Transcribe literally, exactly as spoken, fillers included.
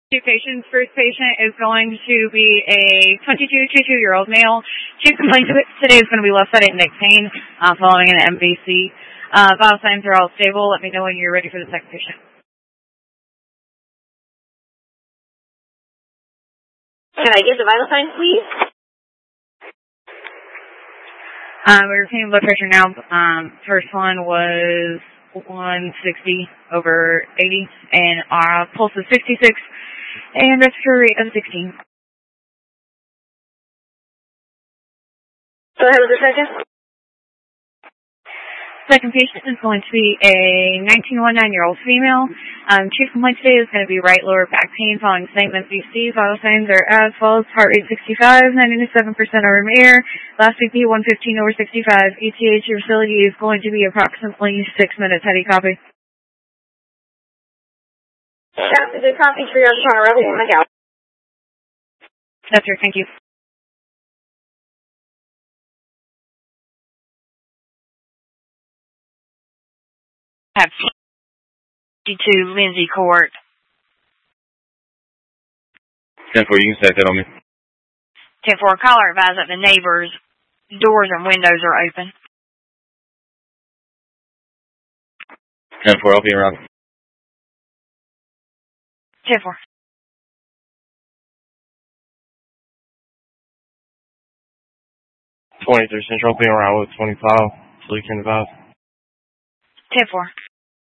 Two patients. First patient is going to be a twenty-two, twenty-two-year-old male. Chief complaint today is going to be left-sided neck pain uh, following an M V C. Uh, vital signs are all stable. Let me know when you're ready for the second patient. Can I get the vital signs, please? Um, we're receiving blood pressure now. Um, first one was one sixty over eighty, and our pulse is sixty-six, and respiratory rate of sixteen. Go ahead with the second. Second patient is going to be a nineteen year-old female. Um, chief complaint today is going to be right lower back pain following same M V C. Vital signs are as follows: heart rate sixty-five, ninety-seven percent over air, last B P one fifteen over sixty-five. E T H facility is going to be approximately six minutes. How do you copy? Yeah, the copy for your trying to revel my gal. That's her. Thank you. Have fifty-two Lindsay Court. ten four, you can set that on me. ten four, caller advise that the neighbors' doors and windows are open. ten four, I'll be around. ten four. twenty-three Central, I'll be around with twenty-five, so you can advise. ten four.